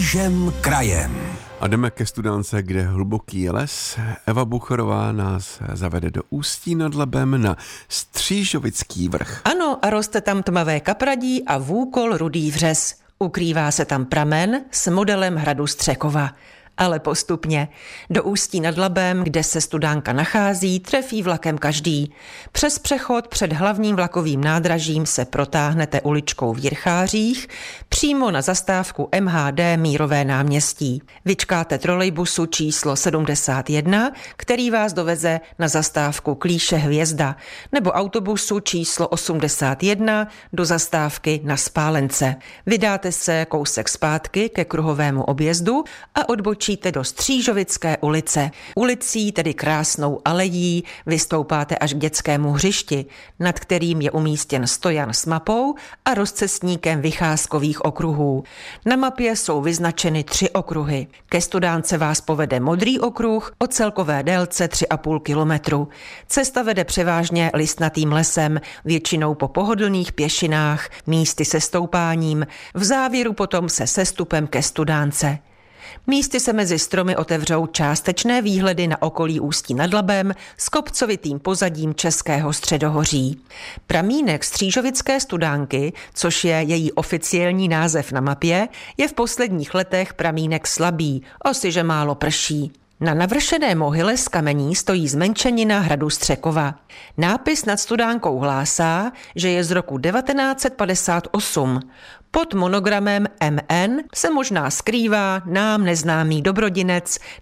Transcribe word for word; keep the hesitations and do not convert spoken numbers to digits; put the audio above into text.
Křížem krajem. A jdeme ke Studánce, kde hluboký les. Eva Buchorová nás zavede do Ústí nad Labem na Střížovický vrch. Ano, a roste tam tmavé kapradí a vůkol rudý vřes. Ukrývá se tam pramen s modelem hradu Střekova. Ale postupně. Do Ústí nad Labem, kde se Studánka nachází, trefí vlakem každý. Přes přechod před hlavním vlakovým nádražím se protáhnete uličkou v Jirchářích, přímo na zastávku M H D Mírové náměstí. Vyčkáte trolejbusu číslo sedmdesát jedna, který vás doveze na zastávku Klíše Hvězda, nebo autobusu číslo osmdesát jedna do zastávky Na Spálence. Vydáte se kousek zpátky ke kruhovému objezdu a odbočíte do Střížovické ulice. Ulicí, tedy krásnou alejí, vystoupáte až k dětskému hřišti, nad kterým je umístěn stojan s mapou a rozcestníkem vycházkových okruhů. Na mapě jsou vyznačeny tři okruhy. Ke Studánce vás povede modrý okruh o celkové délce tři a půl kilometru. Cesta vede převážně listnatým lesem, většinou po pohodlných pěšinách, místy se stoupáním, v závěru potom se sestupem ke Studánce. Místy se mezi stromy otevřou částečné výhledy na okolí Ústí nad Labem s kopcovitým pozadím Českého středohoří. Pramínek Střížovické Studánky, což je její oficiální název na mapě, je v posledních letech pramínek slabý, osiže málo prší. Na navršené mohyle z kamení stojí zmenšenina hradu Střekova. Nápis nad Studánkou hlásá, že je z roku devatenáct set padesát osm. Pod monogramem M N se možná skrývá nám neznámý dobrodinec